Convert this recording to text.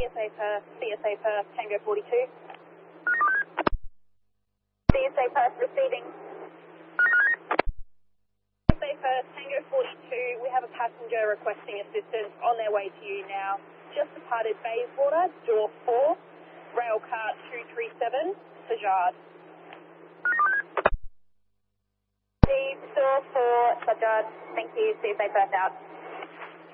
CSA Perth, Tango 42. CSA Perth receiving. CSA Perth, Tango 42, we have a passenger requesting assistance on their way to you now. Just departed Bayswater, door 4, railcar 237, Sajad. Door 4, Sajad, thank you, CSA Perth out.